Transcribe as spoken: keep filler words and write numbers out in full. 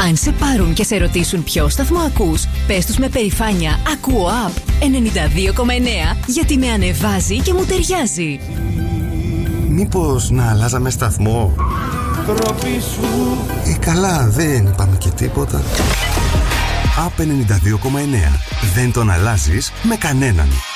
Αν σε πάρουν και σε ρωτήσουν ποιο σταθμό ακούς, πες τους με περηφάνεια «Ακούω Up ενενήντα δύο κόμμα εννέα» γιατί με ανεβάζει και μου ταιριάζει. Μήπως να αλλάζαμε σταθμό? Ε, καλά, δεν είπαμε και τίποτα. Up ενενήντα δύο κόμμα εννέα. Δεν τον αλλάζεις με κανέναν.